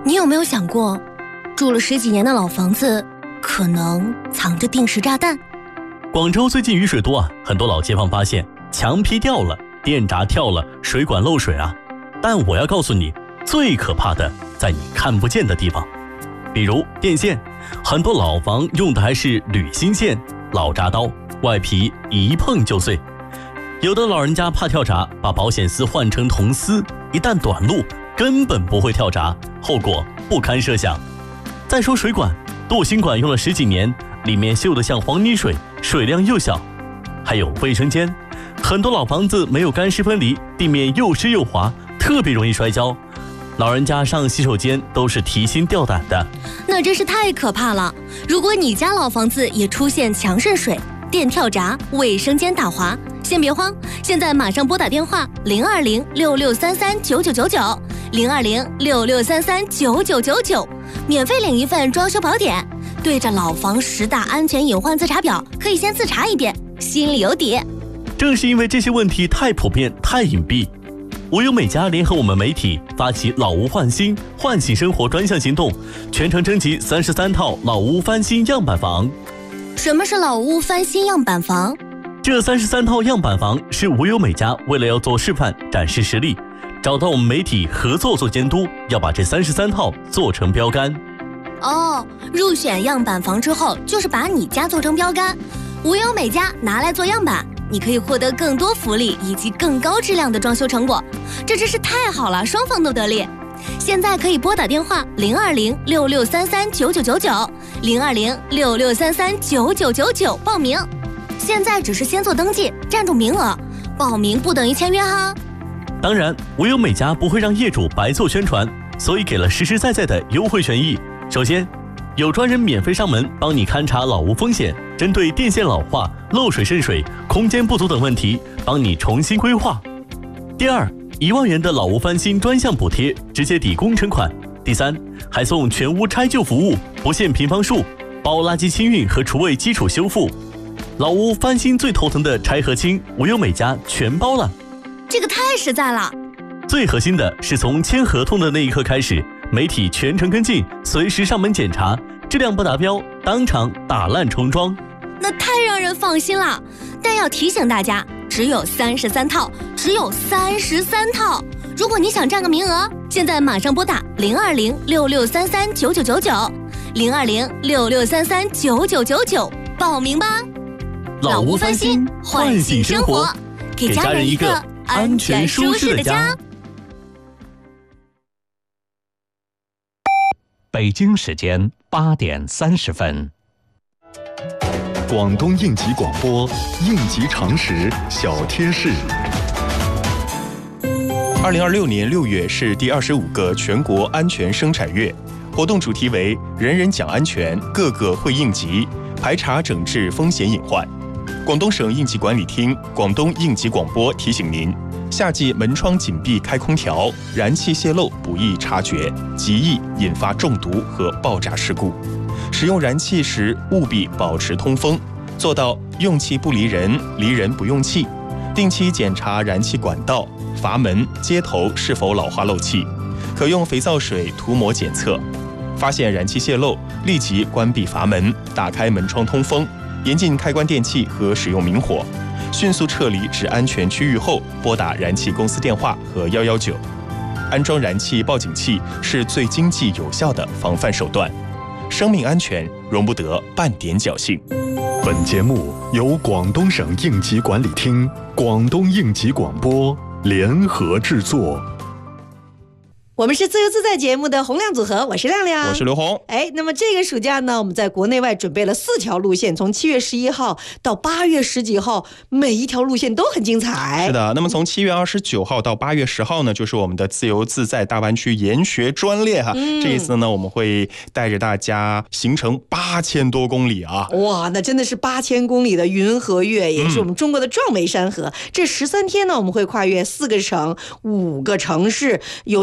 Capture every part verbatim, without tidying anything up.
你有没有想过，住了十几年的老房子可能藏着定时炸弹？ 广州最近雨水多啊，很多老街坊发现墙皮掉了，电闸跳了，水管漏水啊。但我要告诉你，最可怕的在你看不见的地方，比如电线，很多老房用的还是铝芯线，老铡刀，外皮一碰就碎。有的老人家怕跳闸，把保险丝换成铜丝，一旦短路，根本不会跳闸，后果不堪设想。再说水管，镀锌管用了十几年，里面锈得像黄泥水，水量又小。还有卫生间，很多老房子没有干湿分离，地面又湿又滑，特别容易摔跤。老人家上洗手间都是提心吊胆的， 那真是太可怕了。如果你家老房子也出现墙渗水、电跳闸、卫生间打滑，先别慌，现在马上拨打电话零二零六六三三九九九九零二零六六三三九九九九，免费领一份装修宝典。对着老房十大安全隐患自查表，可以先自查一遍，心里有底。 正是因为这些问题太普遍、太隐蔽，无忧美家联合我们媒体发起老屋换新、唤醒生活专项行动，全程征集三十三套老屋翻新样板房。 什么是老屋翻新样板房？ 这三十三套样板房是无忧美家为了要做示范展示实力，找到我们媒体合作做监督，要把这三十三套做成标杆。 哦，入选样板房之后，就是把你家做成标杆，无忧美家拿来做样板，你可以获得更多福利以及更高质量的装修成果，这真是太好了，双方都得利。现在可以拨打电话零二零六六三三九九九九零二零六六三三九九九九报名。现在只是先做登记，占住名额，报名不等于签约哈。 当然，无忧美家不会让业主白做宣传，所以给了实实在在的优惠权益。首先，有专人免费上门帮你勘察老屋风险，针对电线老化、漏水渗水、空间不足等问题，帮你重新规划。第二，一万元的老屋翻新专项补贴，直接抵工程款。第三，还送全屋拆旧服务，不限平方数，包垃圾清运和厨卫基础修复。老屋翻新最头疼的拆和清，无忧美家全包了， 这个太实在了。 最核心的是从签合同的那一刻开始，媒体全程跟进，随时上门检查，质量不达标当场打烂重装， 那太让人放心了。但要提醒大家，只有三十三套，只有三十三套。如果你想占个名额，现在马上拨打零二零六六三三九九九九零二零六六三三九九九九报名吧。 老屋翻新，唤醒生活，给家人一个安全舒适的家。 北京时间八点三十分。 广东应急广播，应急常识小贴士。 二零二六年六月是第二十五个全国安全生产月，活动主题为“人人讲安全，个个会应急，排查整治风险隐患”。广东省应急管理厅、广东应急广播提醒您：夏季门窗紧闭开空调，燃气泄漏不易察觉，极易引发中毒和爆炸事故。使用燃气时务必保持通风，做到用气不离人，离人不用气。定期检查燃气管道、阀门、接头是否老化漏气，可用肥皂水涂抹检测。发现燃气泄漏，立即关闭阀门，打开门窗通风，严禁开关电器和使用明火。迅速撤离至安全区域后，拨打燃气公司电话和一一九。安装燃气报警器是最经济有效的防范手段。生命安全容不得半点侥幸。 本节目由广东省应急管理厅、广东应急广播联合制作。 我们是自由自在节目的洪亮组合，我是亮亮， 我是刘红。 哎，那么这个暑假呢，我们在国内外准备了四条路线，从七月十一号到八月十几号，每一条路线都很精彩。 是的，那么从七月二十九号到八月十号呢，就是我们的自由自在大湾区研学专列哈。嗯、这一次呢，我们会带着大家行程八千多公里啊！ 哇，那真的是八千公里的云和月，也是我们中国的壮美山河。嗯、这十三天呢，我们会跨越四个省、五个城市，有特别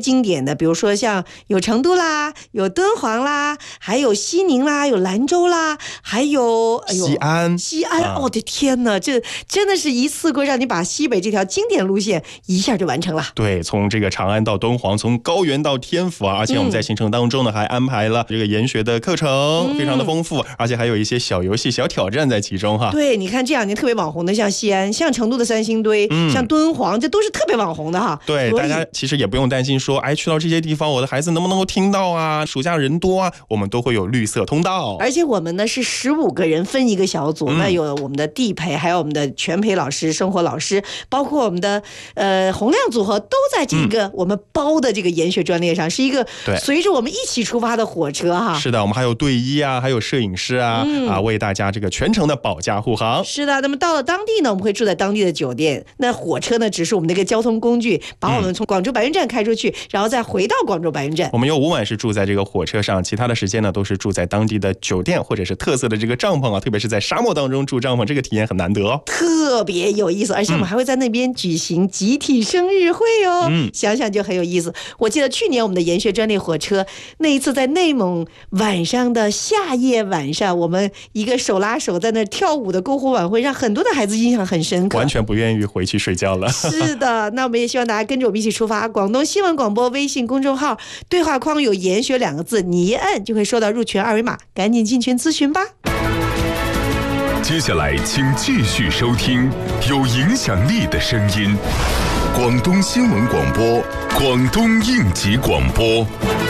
经典的，比如说像有成都啦，有敦煌啦，还有西宁啦，有兰州啦，还有、哎、 西安， 西安、 啊、 我的天哪，这真的是一次过让你把西北这条经典路线一下就完成了。 对，从这个长安到敦煌，从高原到天府啊，而且我们在行程当中呢、嗯、还安排了这个研学的课程、嗯，非常的丰富，而且还有一些小游戏、小挑战在其中哈。 对，你看这两年特别网红的，像西安、像成都的三星堆、嗯、像敦煌，这都是特别网红的哈。 对，大家其实也不用担心说，哎，去到这些地方，我的孩子能不能够听到啊？暑假人多啊，我们都会有绿色通道。 而且我们呢是十五个人分一个小组，嗯、那有我们的地陪，还有我们的全陪老师、生活老师，包括我们的呃洪亮组合，都在这个我们包的这个研学专列上，嗯、是一个随着我们一起出发的火车哈。 是的，我们还有队医啊，还有摄影师啊，嗯、啊，为大家这个全程的保驾护航。 是的，那么到了当地呢，我们会住在当地的酒店。那火车呢，只是我们的一个交通工具，把我们从广州白云站开出去，嗯、然后再回到广州白云站。 我们有五晚是住在这个火车上，其他的时间呢都是住在当地的酒店或者是特色的这个帐篷啊，特别是在沙漠当中住帐篷，这个体验很难得哦， 特别有意思。而且我们还会在那边举行集体生日会哦，嗯、想想就很有意思。我记得去年我们的研学专列火车那一次在内蒙晚上的夏夜晚上，我们一个手拉手在那跳舞的篝火晚会，让很多的孩子印象很深刻， 完全不愿意回去睡觉了。 是的，那我们也希望大家跟着我们一起出发。广东新闻广播微信公众号对话框有研学两个字，你一摁就会收到入群二维码，赶紧进群咨询吧。 接下来请继续收听有影响力的声音，广东新闻广播，广东应急广播。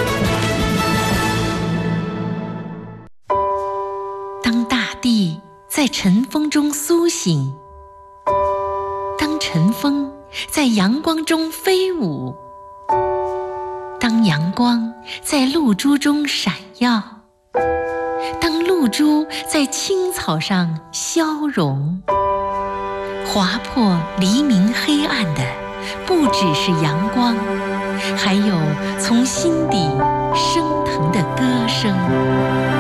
当大地在晨风中苏醒，当晨风在阳光中飞舞，当阳光在露珠中闪耀，当露珠在青草上消融，划破黎明黑暗的不只是阳光，还有从心底升腾的歌声。